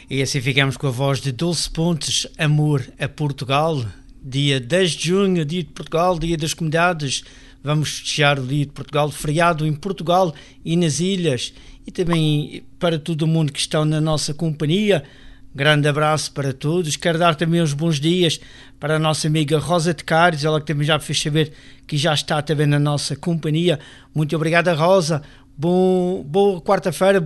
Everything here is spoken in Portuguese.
E assim ficamos com a voz de Dulce Pontes, Amor a Portugal. Dia 10 de junho, dia de Portugal, dia das comunidades. Vamos festejar o dia de Portugal, feriado em Portugal e nas ilhas. E também para todo o mundo que está na nossa companhia. Grande abraço para todos. Quero dar também uns bons dias para a nossa amiga Rosa de Cares, ela que também já fez saber que já está também na nossa companhia. Muito obrigada, Rosa. Boa quarta-feira.